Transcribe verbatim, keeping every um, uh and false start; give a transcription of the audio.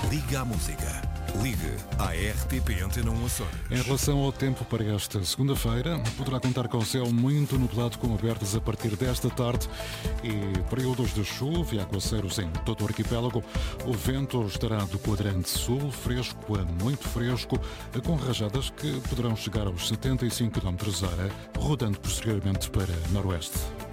Liga à Música. Ligue à R T P Antena um Açores. Em relação ao tempo para esta segunda-feira, poderá contar com o céu muito nublado com abertas a partir desta tarde e períodos de chuva e aguaceiros em todo o arquipélago. O vento estará do quadrante sul, fresco a muito fresco, com rajadas que poderão chegar aos setenta e cinco quilómetros por hora, rodando posteriormente para noroeste.